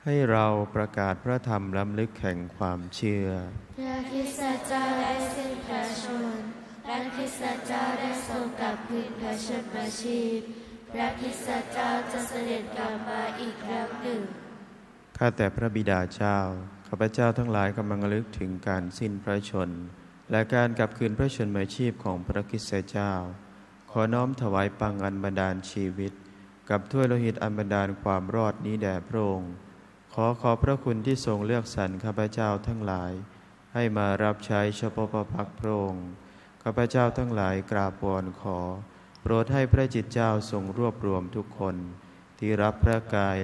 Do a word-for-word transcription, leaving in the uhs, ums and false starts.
ให้เราประกาศพระธรรมล้ำลึกแห่งความเชื่อพระคริสตเจ้าได้สิ้นพระชนม์พระคริสตเจ้าได้ทรงกลับคืนพระชนมาชีพพระคริสตเจ้าจะเสด็จกลับมาอีกครั้งหนึ่งข้าแต่พระบิดาเจ้าข้าพเจ้าทั้งหลายกำลังระลึกถึงการสิ้นพระชนม์และการกลับคืนพระชนมาชีพของพระคริสตเจ้าขอน้อมถวายปังอันบันดาลชีวิตกับถ้วยโลหิตอันบันดาลความรอดนี้แด่พระองค์ขอขอบพระคุณที่ทรงเลือกสรรข้าพเจ้าทั้งหลายให้มารับใช้เฉพาะพระพักตร์พระองค์ข้าพเจ้าทั้งหลายกราบวอนขอโปรดให้พระจิตเจ้าทรงรวบรวมทุกคนที่รับพระกาย